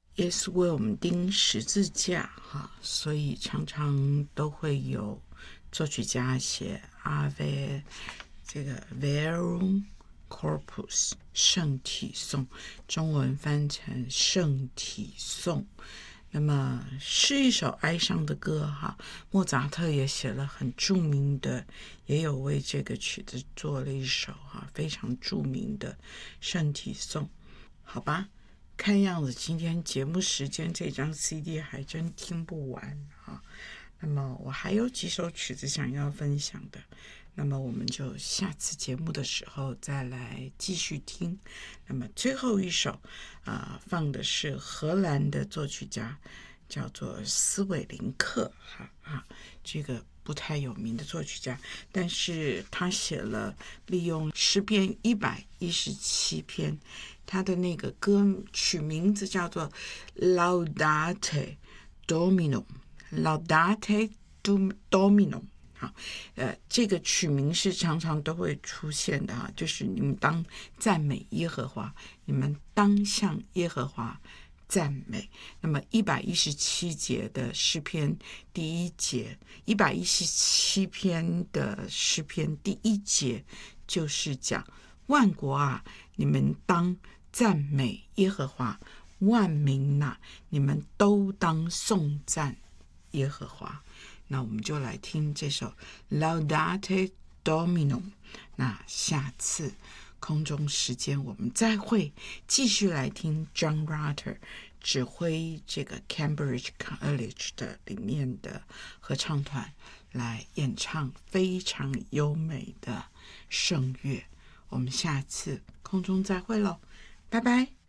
耶稣为我们钉十字架哈，所以常常都会有作曲家写 Ave 这个 Verum Corpus 圣体颂，中文翻成圣体颂。那么是一首哀伤的歌哈，莫扎特也写了很著名的，也有为这个曲子做了一首非常著名的圣体颂。好吧，看样子今天节目时间这张 CD 还真听不完啊。那么我还有几首曲子想要分享的，那么我们就下次节目的时候再来继续听。那么最后一首放的是荷兰的作曲家叫做斯韦林克这个不太有名的作曲家，但是他写了利用诗篇117篇，他的那个歌曲名字叫做 Laudate Domino Laudate Domino。好，这个曲名是常常都会出现的就是你们当赞美耶和华，你们当向耶和华赞美。那么117节的诗篇第一节，117篇的诗篇第一节就是讲万国啊，你们当赞美耶和华，万民你们都当颂赞耶和华。那我们就来听这首 Laudate Domino。 那下次空中时间我们再会，继续来听 John Rutter 指挥这个 Cambridge College 的里面的合唱团来演唱非常优美的圣乐。我们下次空中再会咯，拜拜。